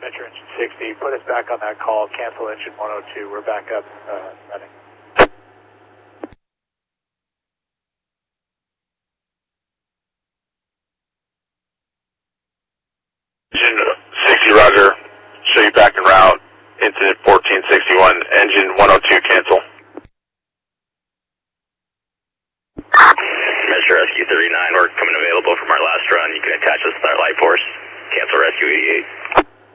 Metro engine 60. Put us back on that call. Cancel engine 102. We're back up running. Engine 60, roger. Show you back en route. Incident 1461. Engine 102, cancel. Metro Rescue 39, we're coming available from our last run. You can attach us with our light force. Cancel Rescue 88.